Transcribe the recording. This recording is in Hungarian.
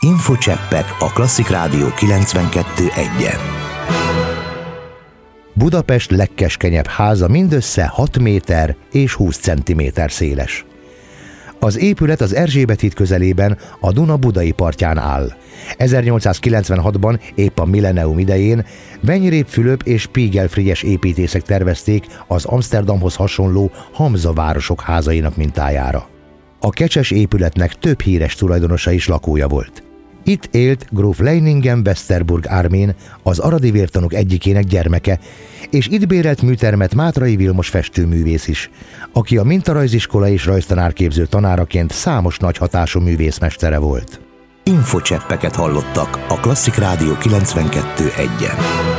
Infocseppek a Klasszik Rádió 92.1-en. Budapest legkeskenyebb háza mindössze 6 méter és 20 centiméter széles. Az épület az Erzsébet híd közelében, a Duna budai partján áll. 1896-ban, épp a millennium idején Venyréb Fülöp és Spiegel Frigyes építészek tervezték az Amsterdamhoz hasonló Hamza városok házainak mintájára. A kecses épületnek több híres tulajdonosa is lakója volt. Itt élt gróf Leiningen-Westerburg Armin, az aradi vértanúk egyikének gyermeke, és itt bérelt műtermet Mátrai Vilmos festőművész is, aki a mintarajziskola és rajztanárképző tanáraként számos nagy hatású művészmestere volt. Infocseppeket hallottak a Klasszik Rádió 92.1-en.